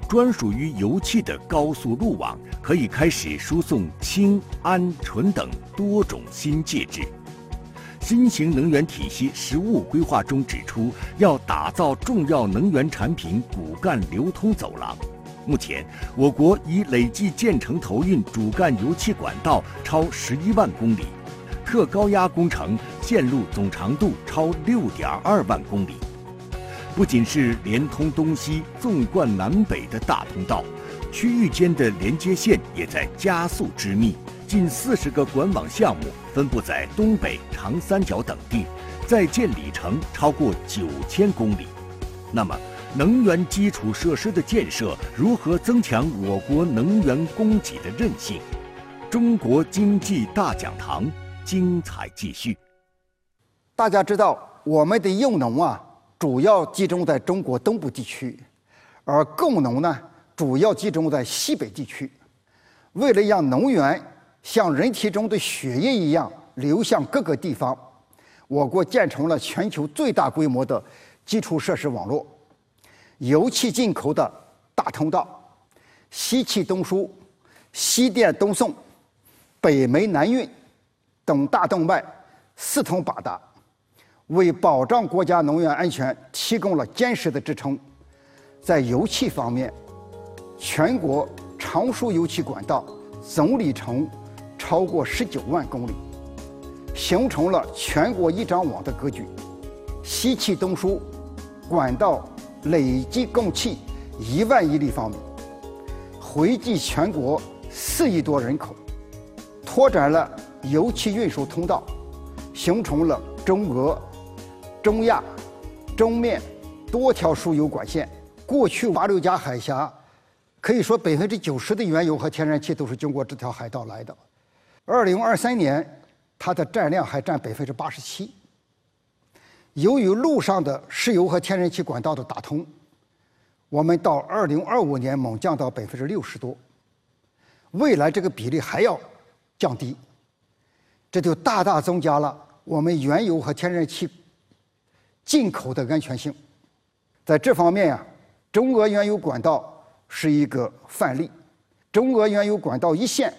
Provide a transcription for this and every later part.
专属于油气的高速路网，可以开始输送氢、氨、醇等多种新介质。新型能源体系实务规划中指出，要打造重要能源产品骨干流通走廊。目前，我国已累计建成投运主干油气管道超11万公里，特高压工程线路总长度超6.2万公里。不仅是连通东西、纵贯南北的大通道，区域间的连接线也在加速织密。近40个管网项目分布在东北、长三角等地，在建里程超过9000公里。那么，能源基础设施的建设如何增强我国能源供给的韧性？中国经济大讲堂精彩继续。 大家知道，我们的用农主要集中在中国东部地区，而供农呢，主要集中在西北地区。为了让能源像人体中的血液一样流向各个地方，我国建成了全球最大规模的基础设施网络，油气进口的大通道、西气东输、西电东送、北煤南运等大动脉四通八达，为保障国家能源安全提供了坚实的支撑。在油气方面，全国长输油气管道总里程超过19万公里，形成了全国一张网的格局。西气东输管道累计供气1万亿立方米，惠及全国4亿多人口，拓展了油气运输通道，形成了中俄、中亚、中缅多条输油管线。过去马六甲海峡可以说90%的原油和天然气都是经过这条海道来的。2023年，它的占量还占87%。由于陆上的石油和天然气管道的打通，我们到2025年猛降到60%多，未来这个比例还要降低，这就大大增加了我们原油和天然气进口的安全性。在这方面中俄原油管道是一个范例。中俄原油管道一线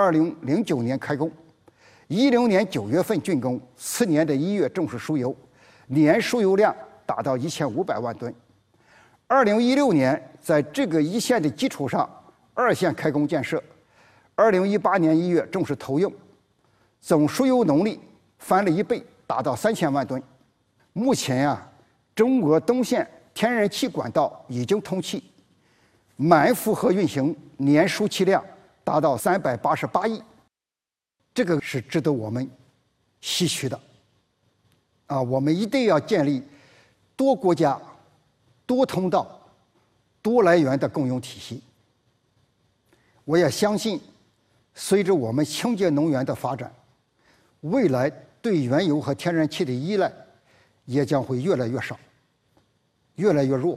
2009年开工，10年9月份竣工，次年的1月正式输油，年输油量达到1500万吨。2016年在这个一线的基础上，二线开工建设，2018年1月正式投用，总输油能力翻了1倍，达到3000万吨。目前中俄东线天然气管道已经通气，满负荷运行，年输气量达到388亿，这个是值得我们唏嘘的。我们一定要建立多国家、多通道、多来源的供应体系。我也相信，随着我们清洁能源的发展，未来对原油和天然气的依赖也将会越来越少，越来越弱。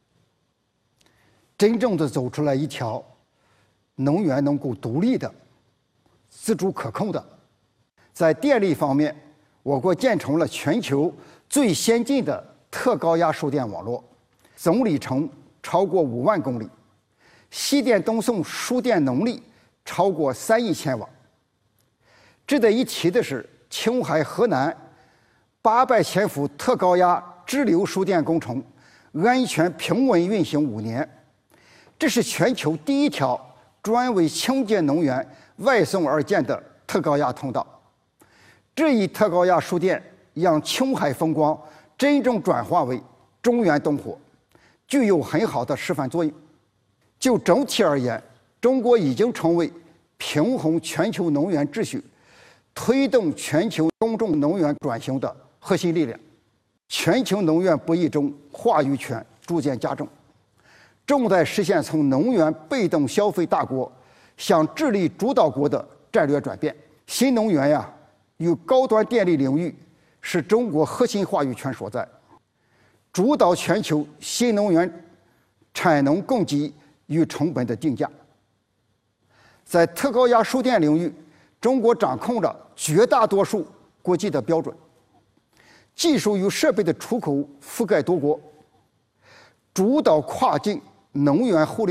真正的走出来一条能源能够独立的、自主可控的。在电力方面，我国建成了全球最先进的特高压输电网络，总里程超过5万公里，西电东送输电能力超过3亿千瓦。值得一提的是，青海、河南800千伏特高压支流输电工程安全平稳运行5年，这是全球第一条专为清洁能源外送而建的特高压通道。这一特高压输电让青海风光真正转化为中原东火，具有很好的示范作用。就整体而言，中国已经成为平衡全球能源秩序、推动全球公众能源转型的核心力量。全球能源博弈中，话语权逐渐加重，正在实现从能源被动消费大国向智力主导国的战略转变。新能源与高端电力领域是中国核心话语权所在，主导全球新能源产能供给与成本的定价。在特高压输电领域，中国掌控着绝大多数国际的标准，技术与设备的出口覆盖多国，主导跨境能源互联